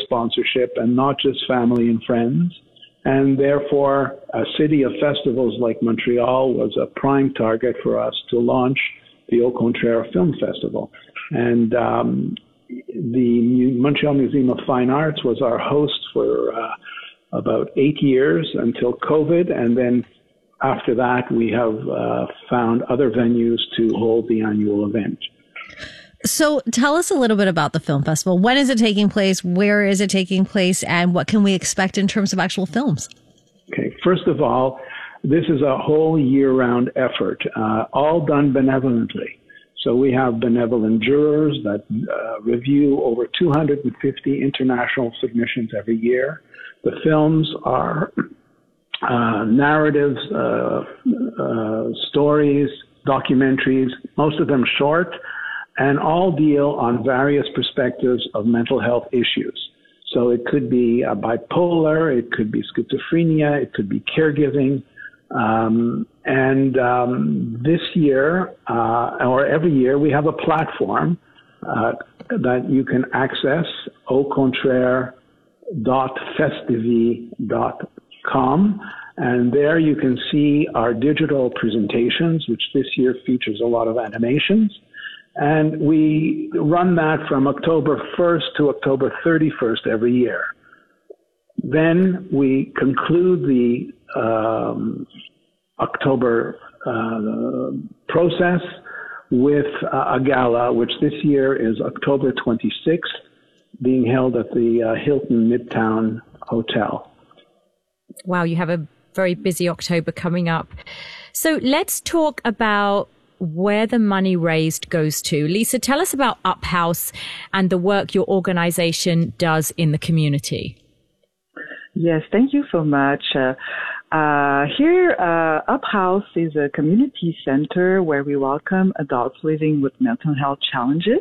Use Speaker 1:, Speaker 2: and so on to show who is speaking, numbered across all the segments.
Speaker 1: sponsorship and not just family and friends. And therefore, a city of festivals like Montreal was a prime target for us to launch the Au Contraire Film Festival. And the Montreal Museum of Fine Arts was our host for about 8 years until COVID. And then after that, we have found other venues to hold the annual event.
Speaker 2: So tell us a little bit about the film festival. When is it taking place? Where is it taking place? And what can we expect in terms of actual films?
Speaker 1: Okay, first of all, this is a whole year-round effort, all done benevolently. So we have benevolent jurors that review over 250 international submissions every year. The films are narratives, stories, documentaries, most of them short, and all deal on various perspectives of mental health issues. So it could be bipolar, it could be schizophrenia, it could be caregiving. This year, or every year, we have a platform that you can access, aucontraire.festivi.com. And there you can see our digital presentations, which this year features a lot of animations. And we run that from October 1st to October 31st every year. Then we conclude the October process with a gala, which this year is October 26th, being held at the Hilton Midtown Hotel.
Speaker 3: Wow, you have a very busy October coming up. So let's talk about where the money raised goes to. Lisa, tell us about Up House and the work your organization does in the community.
Speaker 4: Yes, thank you so much. Here, Up House is a community center where we welcome adults living with mental health challenges.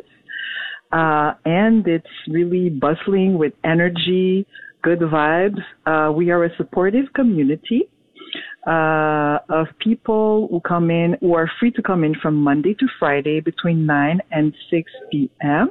Speaker 4: And it's really bustling with energy, good vibes. We are a supportive community of people who come in, who are free to come in from Monday to Friday between 9 and 6 p.m.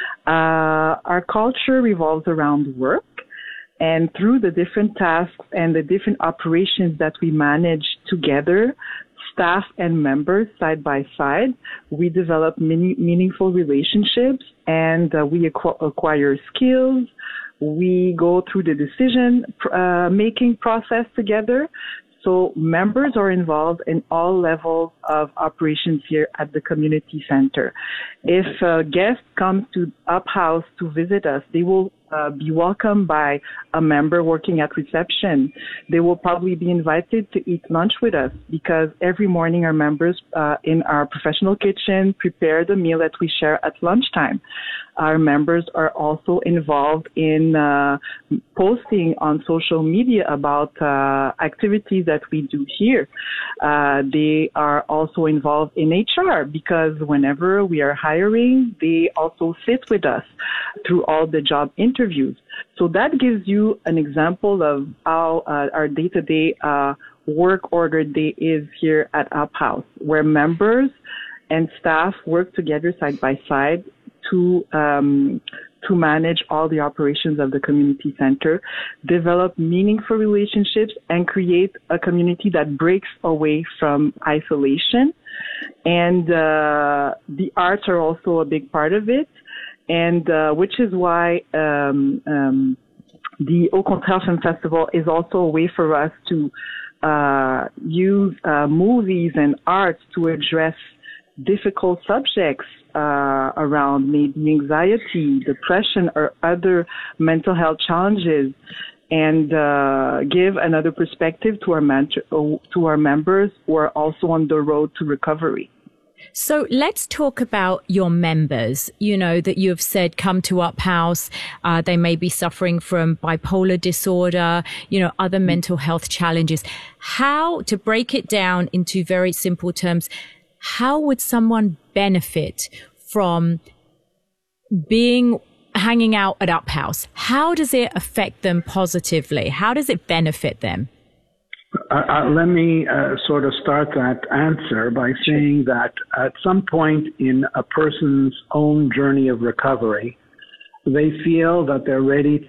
Speaker 4: Our culture revolves around work, and through the different tasks and the different operations that we manage together, staff and members side by side, we develop meaningful relationships, and we acquire skills. We go through the decision making process together. So members are involved in all levels of operations here at the community center. If a guest comes to Up House to visit us, they will be welcomed by a member working at reception. They will probably be invited to eat lunch with us because every morning our members in our professional kitchen prepare the meal that we share at lunchtime. Our members are also involved in posting on social media about activities that we do here. They are also involved in HR because whenever we are hiring, they also sit with us through all the job interviews. So that gives you an example of how our day-to-day work order day is here at Up House, where members and staff work together side by side to manage all the operations of the community center, develop meaningful relationships, and create a community that breaks away from isolation. And the arts are also a big part of it, and which is why the Au Contraire Film Festival is also a way for us to use movies and arts to address difficult subjects around maybe anxiety, depression, or other mental health challenges, and give another perspective to our members who are also on the road to recovery.
Speaker 3: So let's talk about your members, you know, that you have said come to Up House. They may be suffering from bipolar disorder, you know, other mental health challenges. How, to break it down into very simple terms, how would someone benefit from hanging out at Up House? How does it affect them positively? How does it benefit them?
Speaker 1: Let me sort of start that answer by saying that at some point in a person's own journey of recovery, they feel that they're ready